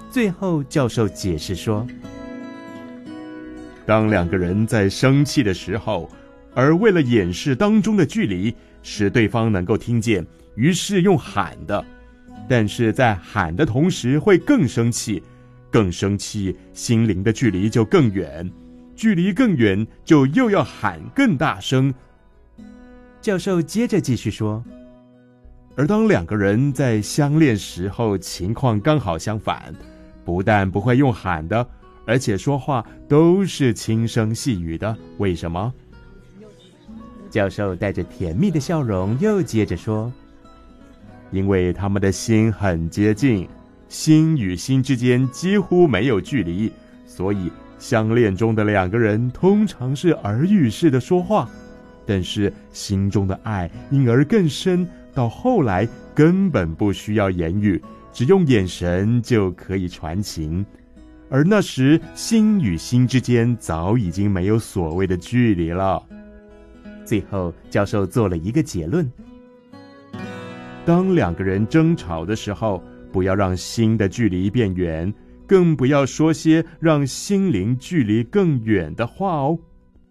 最后教授解释说， 当两个人在生气的时候，而为了掩饰当中的距离，使对方能够听见，于是用喊的，但是在喊的同时会更生气，更生气，心灵的距离就更远，距离更远，就又要喊更大声。 教授接着继续说， 而当两个人在相恋时候，情况刚好相反，不但不会用喊的，而且说话都是轻声细语的。为什么？ 教授带着甜蜜的笑容又接着说， 因为他们的心很接近，心与心之间几乎没有距离，所以相恋中的两个人通常是耳语式的说话，但是心中的爱因而更深，到后来根本不需要言语，只用眼神就可以传情。而那时心与心之间早已经没有所谓的距离了。 最后教授做了一个结论， 当两个人争吵的时候，不要让心的距离变远，更不要说些让心灵距离更远的话哦。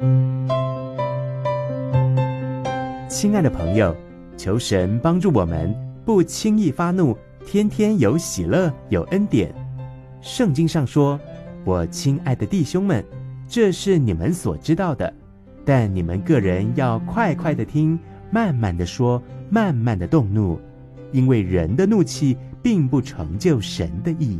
亲爱的朋友，求神帮助我们不轻易发怒，天天有喜乐，有恩典。圣经上说，我亲爱的弟兄们，这是你们所知道的，但你们个人要快快的听，慢慢的说，慢慢的动怒，因为人的怒气并不成就神的义。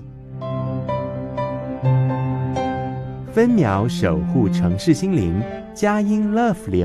分秒守护城市心灵，佳音 Love 联